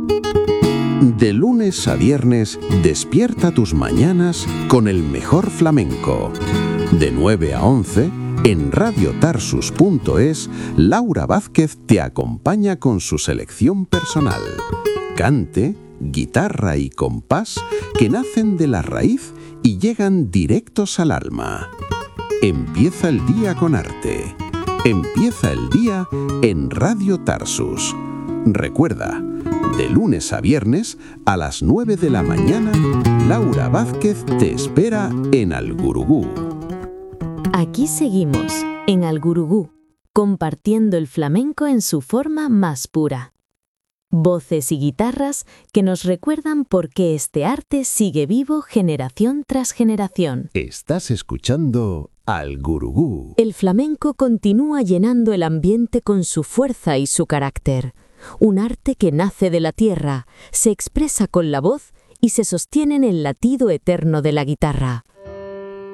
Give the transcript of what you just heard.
De lunes a viernes, despierta tus mañanas con el mejor flamenco. De 9 a 11, en radiotarsus.es, Laura Vázquez te acompaña con su selección personal. Cante, guitarra y compás que nacen de la raíz y llegan directos al alma. Empieza el día con arte. Empieza el día en Radio Tarsus. Recuerda, de lunes a viernes a las 9 de la mañana, Laura Vázquez te espera en Algurugú. Aquí seguimos, en Algurugú, compartiendo el flamenco en su forma más pura. Voces y guitarras que nos recuerdan por qué este arte sigue vivo generación tras generación. Estás escuchando Algurugú. El flamenco continúa llenando el ambiente con su fuerza y su carácter. Un arte que nace de la tierra, se expresa con la voz y se sostiene en el latido eterno de la guitarra.